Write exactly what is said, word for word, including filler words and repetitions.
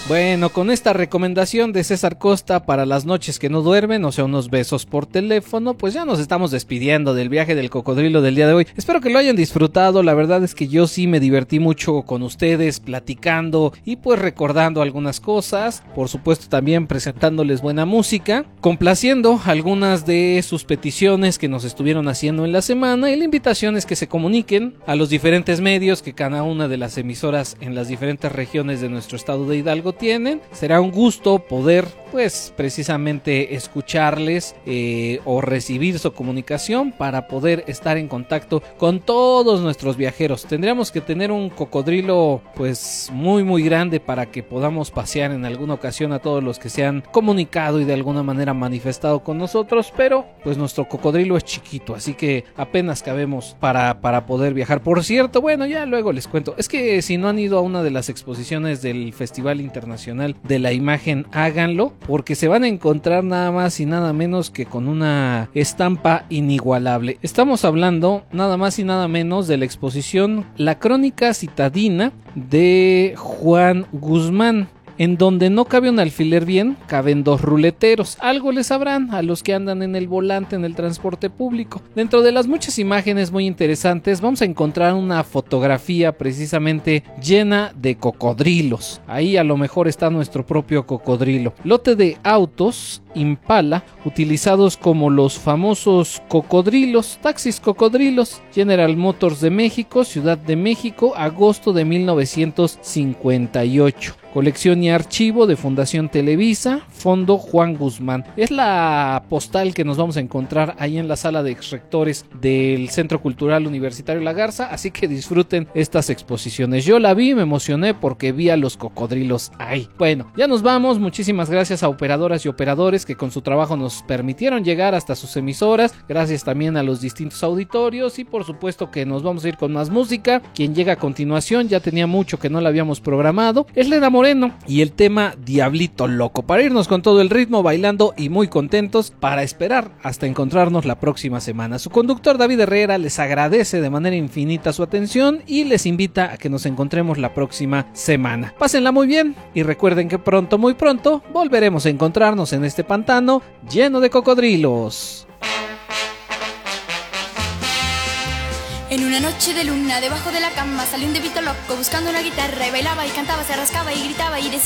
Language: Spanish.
Bueno, con esta recomendación de César Costa para las noches que no duermen, o sea, unos besos por teléfono, pues ya nos estamos despidiendo del viaje del cocodrilo del día de hoy. Espero que lo hayan disfrutado, la verdad es que yo sí me divertí mucho con ustedes, platicando y pues recordando algunas cosas, por supuesto también presentándoles buena música, complaciendo algunas de sus peticiones que nos estuvieron haciendo en la semana, y la invitación es que se comuniquen a los diferentes medios que cada una de las emisoras en las diferentes regiones de nuestro estado de Hidalgo tienen. Será un gusto poder pues precisamente escucharles eh, o recibir su comunicación para poder estar en contacto con todos nuestros viajeros. Tendríamos que tener un cocodrilo pues muy muy grande para que podamos pasear en alguna ocasión a todos los que se han comunicado y de alguna manera manifestado con nosotros, pero pues nuestro cocodrilo es chiquito, así que apenas cabemos para, para poder viajar. Por cierto, bueno, ya luego les cuento, es que si no han ido a una de las exposiciones del Festival Internacional de la Imagen, háganlo, porque se van a encontrar nada más y nada menos que con una estampa inigualable. Estamos hablando nada más y nada menos de la exposición La Crónica Citadina de Juan Guzmán, en donde no cabe un alfiler bien, caben dos ruleteros. Algo les sabrán a los que andan en el volante en el transporte público. Dentro de las muchas imágenes muy interesantes vamos a encontrar una fotografía precisamente llena de cocodrilos. Ahí a lo mejor está nuestro propio cocodrilo. Lote de autos Impala utilizados como los famosos cocodrilos, taxis cocodrilos. General Motors de México, Ciudad de México, agosto de mil novecientos cincuenta y ocho. Colección y archivo de Fundación Televisa, Fondo Juan Guzmán. Es la postal que nos vamos a encontrar ahí en la sala de exrectores del Centro Cultural Universitario La Garza, así que disfruten estas exposiciones. Yo la vi, me emocioné porque vi a los cocodrilos ahí. Bueno, ya nos vamos. Muchísimas gracias a operadoras y operadores que con su trabajo nos permitieron llegar hasta sus emisoras. Gracias también a los distintos auditorios y por supuesto que nos vamos a ir con más música. Quien llega a continuación ya tenía mucho que no la habíamos programado. Es Leda Moreno y el tema Diablito Loco, para irnos con todo el ritmo, bailando y muy contentos para esperar hasta encontrarnos la próxima semana. Su conductor David Herrera les agradece de manera infinita su atención y les invita a que nos encontremos la próxima semana. Pásenla muy bien y recuerden que pronto, muy pronto, volveremos a encontrarnos en este pantano lleno de cocodrilos. En una noche de luna, debajo de la cama, salió un diablito loco buscando una guitarra y bailaba y cantaba, se rascaba y gritaba y decía: